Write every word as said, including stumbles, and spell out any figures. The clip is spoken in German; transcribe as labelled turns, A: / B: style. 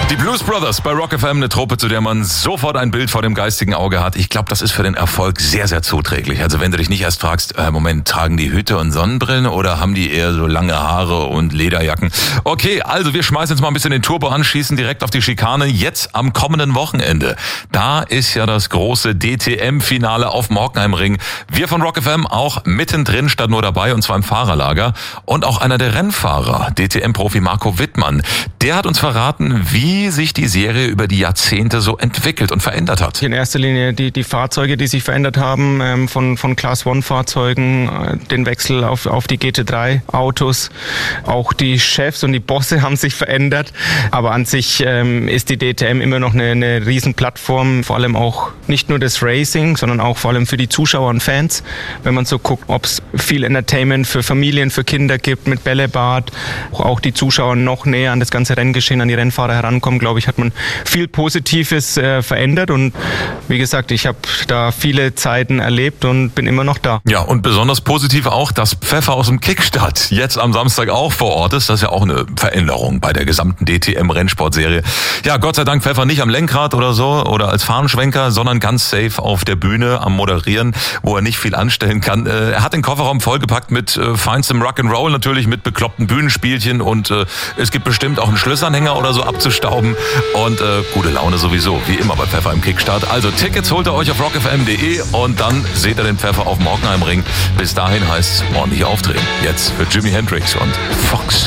A: Die Blues Brothers bei Rock F M, eine Truppe, zu der man sofort ein Bild vor dem geistigen Auge hat. Ich glaube, das ist für den Erfolg sehr, sehr zuträglich. Also wenn du dich nicht erst fragst, äh, Moment, tragen die Hüte und Sonnenbrillen oder haben die eher so lange Haare und Lederjacken? Okay, also wir schmeißen jetzt mal ein bisschen den Turbo an, schießen direkt auf die Schikane. Jetzt am kommenden Wochenende. Da ist ja das große D T M-Finale auf dem Hockenheimring. Wir von Rock F M auch mittendrin, statt nur dabei, und zwar im Fahrerlager. Und auch einer der Rennfahrer, D T M-Profi Marco Wittmann, der hat uns verraten, wie sich die Serie über die Jahrzehnte so entwickelt und verändert hat.
B: In erster Linie die, die Fahrzeuge, die sich verändert haben, ähm, von, von Class-One-Fahrzeugen, äh, den Wechsel auf, auf die G T drei Autos. Auch die Chefs und die Bosse haben sich verändert. Aber an sich ähm, ist die D T M immer noch eine, eine Riesenplattform, vor allem auch nicht nur das Racing, sondern auch vor allem für die Zuschauer und Fans. Wenn man so guckt, ob es viel Entertainment für Familien, für Kinder gibt mit Bällebad, auch die Zuschauer noch näher an das ganze Renngeschehen, an die Rennfahrer herankommen, glaube ich, hat man viel Positives äh, verändert. Und wie gesagt, ich habe da viele Zeiten erlebt und bin immer noch da.
A: Ja, und besonders positiv auch, dass Pfeffer aus dem Kickstart jetzt am Samstag auch vor Ort ist. Das ist ja auch eine Veränderung bei der gesamten D T M-Rennsportserie. Ja, Gott sei Dank Pfeffer nicht am Lenkrad oder so oder als Fahnenschwenker, sondern ganz safe auf der Bühne am Moderieren, wo er nicht viel anstellen kann. Äh, er hat den Kofferraum vollgepackt mit äh, feinstem Rock'n'Roll, natürlich mit bekloppten Bühnenspielchen, und äh, es gibt bestimmt auch einen Schlössanhänger oder so abzustauben. Und äh, gute Laune sowieso, wie immer bei Pfeffer im Kickstart. Also Tickets holt ihr euch auf rock f m punkt d e und dann seht ihr den Pfeffer auf dem Hockenheimring. Bis dahin heißt es ordentlich aufdrehen. Jetzt für Jimi Hendrix und Foxy.